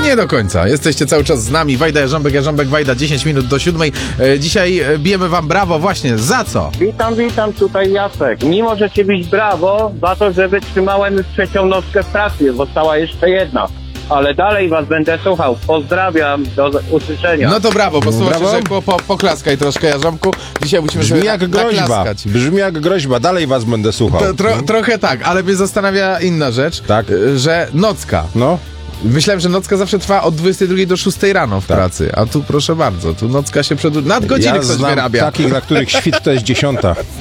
Nie do końca. Jesteście cały czas z nami. Wajda Jarząbek, Wajda, 10 minut do 7. Dzisiaj bijemy wam brawo właśnie. Za co? Witam, tutaj Jacek. Mimo, że ci bić brawo za to, że wytrzymałem trzecią nockę w pracy, została jeszcze jedna. Ale dalej was będę słuchał. Pozdrawiam, do usłyszenia. No to brawo, posłuchaj się Brawo. rzekło, poklaskaj troszkę, Jarząbku. Dzisiaj musimy Brzmi sobie jak groźba. naklaskać. Brzmi jak groźba. Dalej was będę słuchał. Trochę tak, ale mnie zastanawia inna rzecz, Tak. że nocka. No. Myślałem, że nocka zawsze trwa od 22 do 6 rano w pracy, a tu proszę bardzo, tu nocka się przedłuża. Nadgodziny Ja ktoś znam wyrabia. takich, dla których świt to jest 10.